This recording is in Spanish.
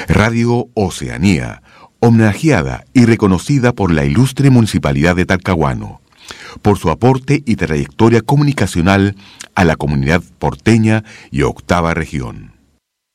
Radio Oceanía, homenajeada y reconocida por la ilustre Municipalidad de Talcahuano, por su aporte y trayectoria comunicacional a la comunidad porteña y octava región.